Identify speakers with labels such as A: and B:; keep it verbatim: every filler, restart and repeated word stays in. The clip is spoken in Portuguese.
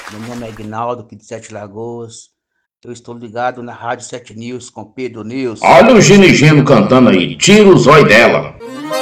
A: Meu nome é Ignaldo, aqui de Sete Lagoas. Eu estou ligado na Rádio Sete News com Pedro News.
B: Olha o Gino Gino cantando aí. Tira o zóio dela.